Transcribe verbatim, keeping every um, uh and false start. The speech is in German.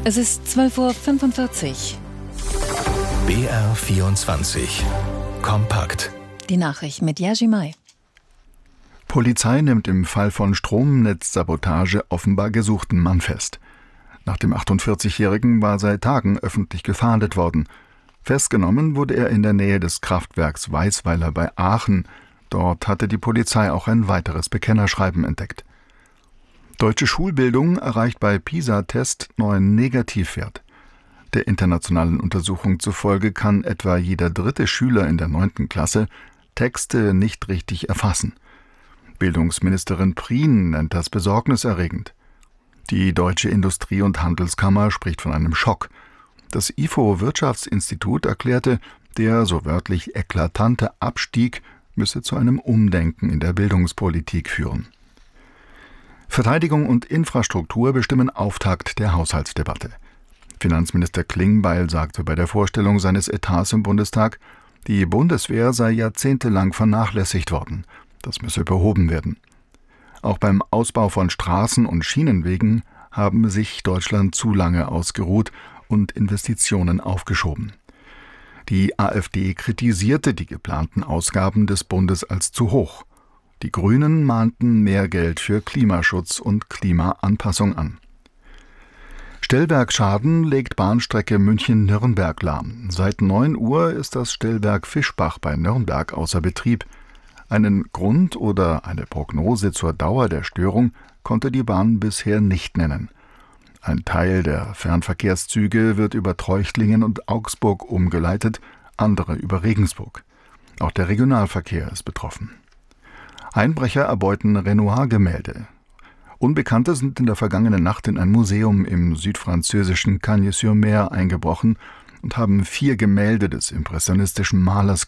Es ist zwölf Uhr fünfundvierzig. B R vierundzwanzig. Kompakt. Die Nachricht mit Jerzy May. Polizei nimmt im Fall von Stromnetzsabotage offenbar gesuchten Mann fest. Nach dem achtundvierzigjährigen war seit Tagen öffentlich gefahndet worden. Festgenommen wurde er in der Nähe des Kraftwerks Weißweiler bei Aachen. Dort hatte die Polizei auch ein weiteres Bekennerschreiben entdeckt. Deutsche Schulbildung erreicht bei PISA-Test neuen Negativwert. Der internationalen Untersuchung zufolge kann etwa jeder dritte Schüler in der neunten Klasse Texte nicht richtig erfassen. Bildungsministerin Prien nennt das besorgniserregend. Die Deutsche Industrie- und Handelskammer spricht von einem Schock. Das I F O-Wirtschaftsinstitut erklärte, der so wörtlich eklatante Abstieg müsse zu einem Umdenken in der Bildungspolitik führen. Verteidigung und Infrastruktur bestimmen Auftakt der Haushaltsdebatte. Finanzminister Klingbeil sagte bei der Vorstellung seines Etats im Bundestag, die Bundeswehr sei jahrzehntelang vernachlässigt worden. Das müsse behoben werden. Auch beim Ausbau von Straßen und Schienenwegen haben sich Deutschland zu lange ausgeruht und Investitionen aufgeschoben. Die AfD kritisierte die geplanten Ausgaben des Bundes als zu hoch. Die Grünen mahnten mehr Geld für Klimaschutz und Klimaanpassung an. Stellwerkschaden legt Bahnstrecke München-Nürnberg lahm. Seit neun Uhr ist das Stellwerk Fischbach bei Nürnberg außer Betrieb. Einen Grund oder eine Prognose zur Dauer der Störung konnte die Bahn bisher nicht nennen. Ein Teil der Fernverkehrszüge wird über Treuchtlingen und Augsburg umgeleitet, andere über Regensburg. Auch der Regionalverkehr ist betroffen. Einbrecher erbeuten Renoir-Gemälde. Unbekannte sind in der vergangenen Nacht in ein Museum im südfranzösischen Cagnes-sur-Mer eingebrochen und haben vier Gemälde des impressionistischen Malers